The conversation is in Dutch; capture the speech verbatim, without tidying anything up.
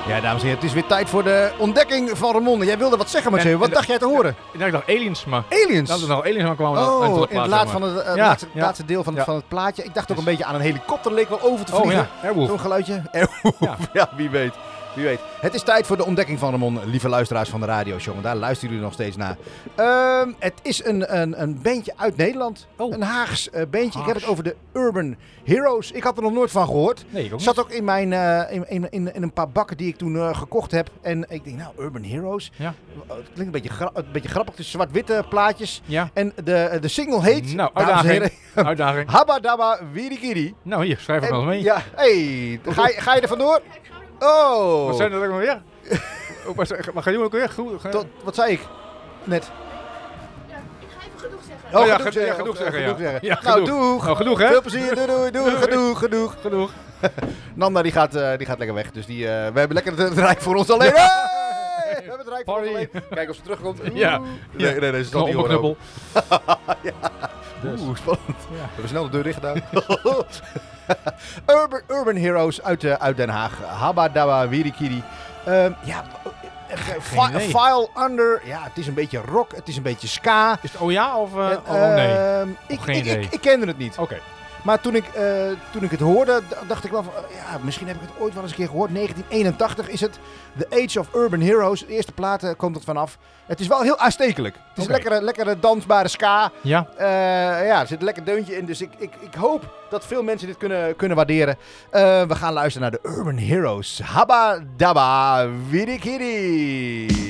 Ja, dames en heren, het is weer tijd voor de ontdekking van Ramon. Jij wilde wat zeggen, Mathieu. Wat dacht jij te horen? Ik dacht nog aliens, maar... Aliens? Dat er nog aliens aan kwamen. Oh, in het, laat van het, uh, ja, laatste, ja. laatste deel van, ja. van het plaatje. Ik dacht ook een beetje aan een helikopter, leek wel over te Oh vliegen. ja, Airwolf. Zo'n geluidje. Airwolf, ja. ja, wie weet. Wie weet. Het is tijd voor de ontdekking van Ramon, lieve luisteraars van de radioshow. Want daar luisteren jullie nog steeds naar. Uh, het is een, een, een bandje uit Nederland. Oh. Een Haags uh, bandje. Haags. Ik heb het over de Urban Heroes. Ik had er nog nooit van gehoord. Nee, ik ook Zat ook in, mijn, uh, in, in, in, in een paar bakken die ik toen uh, gekocht heb. En ik denk, nou, Urban Heroes. Ja. Het klinkt een beetje, gra- een beetje grappig. Het is zwart-witte plaatjes. Ja. En de, de single heet... Nou, uitdaging. uitdaging. Habba Dabba Wirikiri. Nou, hier, schrijf het nog mee. Ja, hey, ga, je, ga je er vandoor? Oh! Wat zijn er ook weer? Maar ga je ook weer? Goed, ga je... Tot, wat zei ik net? Ja, ik ga even genoeg zeggen. Oh, ja, genoeg, ge- zeggen, ja, genoeg of, zeggen. genoeg Ja. zeggen. Ja, nou, genoeg. doeg. Nou, genoeg, hè? Veel plezier. Doei, doei, doei. Genoeg, genoeg. Genoeg. Nanda, die gaat, uh, die gaat lekker weg. Dus die, uh, we hebben lekker het, het Rijk voor ons alleen. Hey! We hebben het Rijk voor ons alleen. Kijk of ze terugkomt. Oeh. Ja. Nee, nee, nee, ze zal niet horen. Knuppel. Ja. Dus. Oeh, spannend. Ja. We hebben snel de deur dicht gedaan. Urban, Urban Heroes uit, uh, uit Den Haag. Habba Dabba Wirikiri. Uh, ja... Fi- file Under, ja, het is een beetje rock, het is een beetje ska. Is het oh ja of, uh, en, oh nee? Uh, ik, geen ik, idee. ik, ik kende het niet. Oké. Okay. Maar toen ik, uh, toen ik het hoorde, d- dacht ik wel van, uh, ja, misschien heb ik het ooit wel eens een keer gehoord. negentien eenentachtig is het. The Age of Urban Heroes. De eerste plaat uh, komt het vanaf. Het is wel heel aanstekelijk. Het is okay. lekkere, lekkere dansbare ska. Ja. Uh, ja, er zit een lekker deuntje in. Dus ik, ik, ik hoop dat veel mensen dit kunnen, kunnen waarderen. Uh, we gaan luisteren naar de Urban Heroes. Habba Dabba Wirikiri.